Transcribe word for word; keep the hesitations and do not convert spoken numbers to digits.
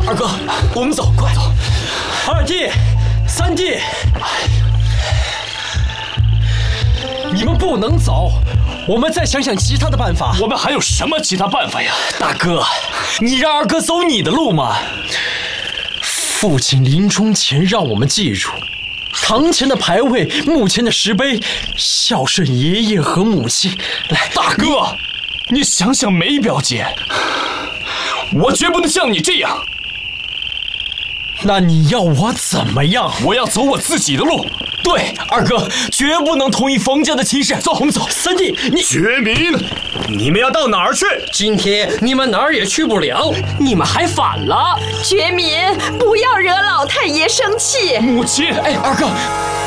二哥，我们走，快走！二弟，三弟，你们不能走，我们再想想其他的办法。 我们还有什么其他办法呀？ 大哥，你让二哥走你的路嘛。父亲临终前让我们记住，堂前的牌位，墓前的石碑，孝顺爷爷和母亲。来， 大哥，你想想梅表姐，我绝不能像你这样。 那你要我怎么样？ 我要走我自己的路。 对，二哥绝不能同意冯家的亲事。走，我们走。三弟，你觉民，你们要到哪儿去？ 今天你们哪儿也去不了，你们还反了。 觉民，不要惹老太爷生气。 母亲， 哎，二哥，